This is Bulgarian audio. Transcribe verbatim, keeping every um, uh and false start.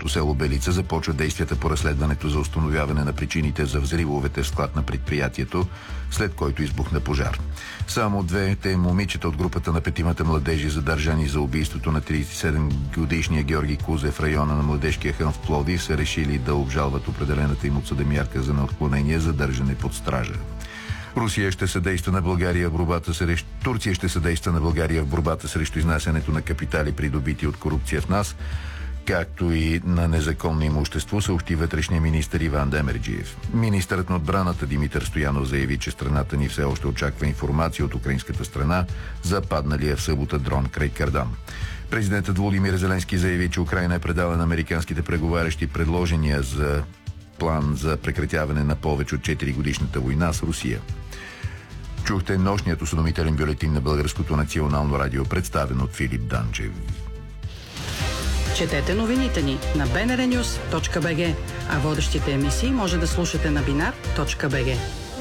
окръжното село Белица започва действията по разследването за установяване на причините за взривовете в склад на предприятието, след който избухна пожар. Само двете момичета от групата на петимата младежи, задържани за убийството на тридесет и седем годишния Георги Кузев в района на Младежкия хълм в Пловдив, са решили да обжалват определената им от съда мярка за неотклонение задържане под стража. Русия ще съдейства на България в борбата срещу... Турция ще съдейства на България в борбата срещу изнасянето на капитали, придобити от корупция в нас, както и на незаконно имущество, съобщи вътрешния министър Иван Демерджиев. Министърът на отбраната Димитър Стоянов заяви, че страната ни все още очаква информация от украинската страна за падналия в събота дрон край Кардан. Президентът Володимир Зеленски заяви, че Украйна е предала на американските преговарящи предложения за план за прекратяване на повече от четири годишната война с Русия. Чухте нощният осведомителен бюлетин на Българското национално радио, представен от Филип Данчев. Четете новините ни на би ен ар нюс точка би джи, а водещите емисии може да слушате на бинар точка би джи.